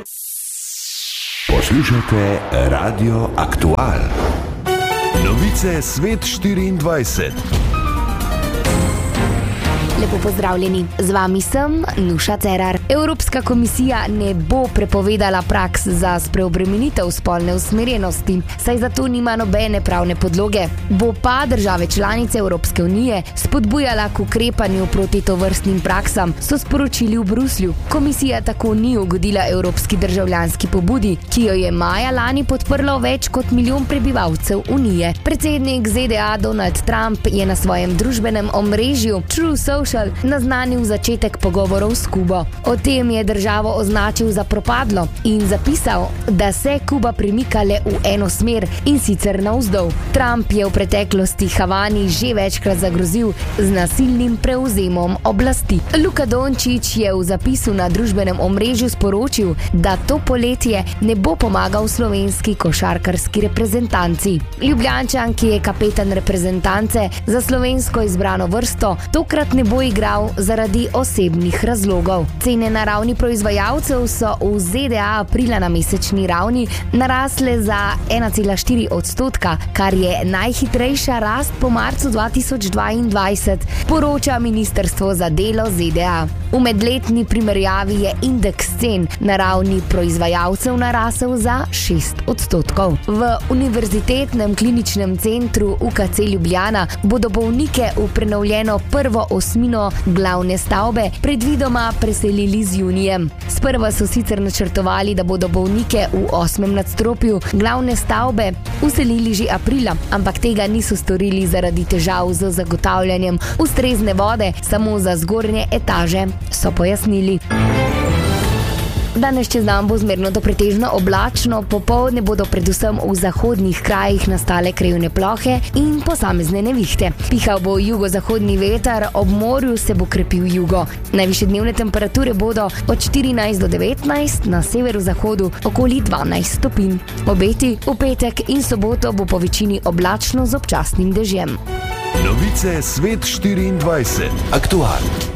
Poslušajte Radio Aktual. Novice Svet 24. Lepo pozdravljeni, z vami sem Nuša Cerar. Evropska komisija ne bo prepovedala praks za spreobremenitev spolne usmerjenosti, saj za to nima nobene pravne podloge. Bo pa države članice Evropske unije spodbujala k ukrepanju proti tovrstnim praksam, so sporočili v Bruslju. Komisija tako ni ugodila evropski državljanski pobudi, ki jo je maja lani podprlo več kot milijon prebivalcev Unije. Predsednik ZDA Donald Trump je na svojem družbenem omrežju True Social naznanil začetek pogovorov s Kubo. O tem je državo označil za propadlo in zapisal, da se Kuba premika le v eno smer, in sicer navzdol. Trump je v preteklosti Havani že večkrat zagrozil z nasilnim prevzemom oblasti. Luka Dončić je v zapisu na družbenem omrežju sporočil, da to poletje ne bo pomagal slovenski košarkarski reprezentanci. Ljubljančan, ki je kapetan reprezentance za slovensko izbrano vrsto, tokrat ne bo igral zaradi osebnih razlogov. Cene na ravni proizvajalcev so v ZDA aprila na mesečni ravni narasle za 1,4%, kar je najhitrejša rast po marcu 2022, poroča Ministrstvo za delo ZDA. V medletni primerjavi je indeks cen na ravni proizvajalcev narasel za 6%. V Univerzitetnem kliničnem centru UKC Ljubljana bodo bolnike v prenovljeno prvo osmino glavne stavbe predvidoma preselili z junijem. Sprva so sicer načrtovali, da bodo bolnike v 8. nadstropju glavne stavbe vselili že aprila, ampak tega niso storili zaradi težav z zagotavljanjem ustrezne vode samo za zgornje etaže, so pojasnili. Danes čez dan bo zmerno do pretežno oblačno, popoldne bodo predvsem v zahodnih krajih nastale krajevne plohe in posamezne nevihte. Pihal bo jugozahodni veter, ob morju se bo krepil jugo. Najvišje dnevne temperature bodo od 14 do 19, na severozahodu okoli 12 stopinj. Obeti v petek in soboto bo po večini oblačno z občasnim dežjem. Novice Svet 24. Aktual.